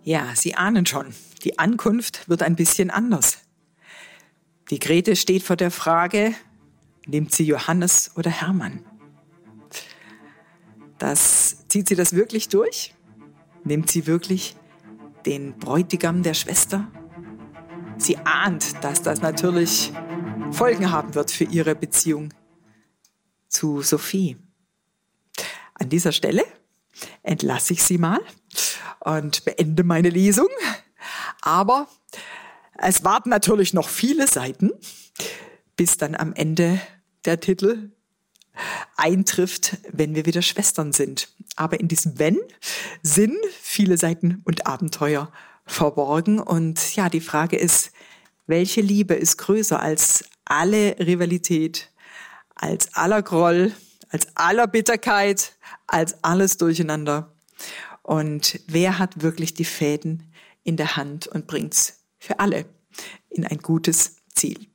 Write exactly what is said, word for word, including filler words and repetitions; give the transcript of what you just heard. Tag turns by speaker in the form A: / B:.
A: Ja, Sie ahnen schon, die Ankunft wird ein bisschen anders. Die Grete steht vor der Frage, nimmt sie Johannes oder Hermann? Das, zieht sie das wirklich durch? Nimmt sie wirklich den Bräutigam der Schwester? Sie ahnt, dass das natürlich Folgen haben wird für ihre Beziehung zu Sophie. An dieser Stelle entlasse ich Sie mal und beende meine Lesung. Aber es warten natürlich noch viele Seiten, bis dann am Ende der Titel eintrifft, wenn wir wieder Schwestern sind. Aber in diesem Wenn sind viele Seiten und Abenteuer verborgen. Und ja, die Frage ist, welche Liebe ist größer als alle Rivalität, als aller Groll, als aller Bitterkeit, als alles Durcheinander? Und wer hat wirklich die Fäden in der Hand und bringt's für alle in ein gutes Ziel?